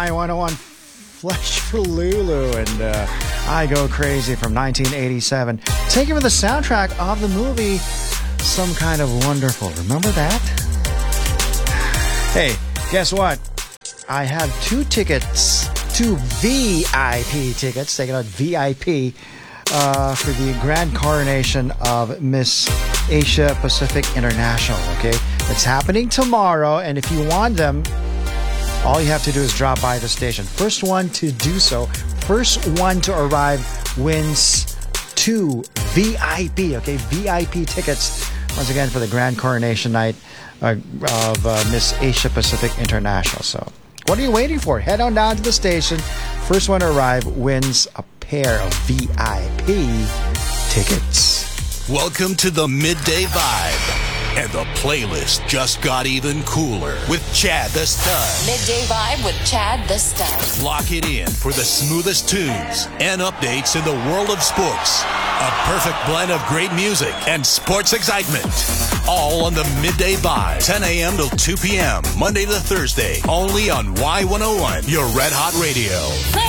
Y101 Flesh for Lulu and I Go Crazy from 1987. Taken from the soundtrack of the movie Some Kind of Wonderful. Remember that? Hey, guess what? I have two VIP tickets, taking out VIP, for the grand coronation of Miss Asia Pacific International, okay? It's happening tomorrow, and if you want them, all you have to do is drop by the station. First one to do so, first one to arrive wins two VIP, okay? VIP tickets, once again, for the grand coronation night of Miss Asia Pacific International. So, what are you waiting for? Head on down to the station. First one to arrive wins a pair of VIP tickets. Welcome to the Midday Vibe. And the playlist just got even cooler with Chad the Stud. Midday Vibe with Chad the Stud. Lock it in for the smoothest tunes and updates in the world of sports. A perfect blend of great music and sports excitement. All on the Midday Vibe, 10 a.m. till 2 p.m., Monday to Thursday, only on Y101, your Red Hot Radio.